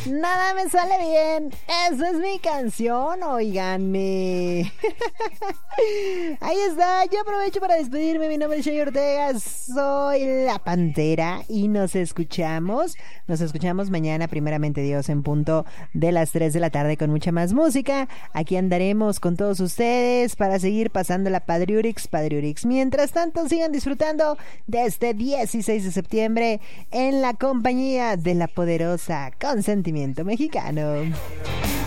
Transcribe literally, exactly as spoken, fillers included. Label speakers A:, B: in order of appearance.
A: Nada me sale bien. Esa es mi canción, oiganme. Ahí está, yo aprovecho para despedirme. Mi nombre es Shay Ortega, soy la Pantera y nos escuchamos. Nos escuchamos mañana, primeramente Dios, en punto de las tres de la tarde con mucha más música. Aquí andaremos con todos ustedes para seguir pasando la Padriurix, Padriurix. Mientras tanto, sigan disfrutando de este dieciséis de septiembre en la compañía de la poderosa Consentimiento Mexicano.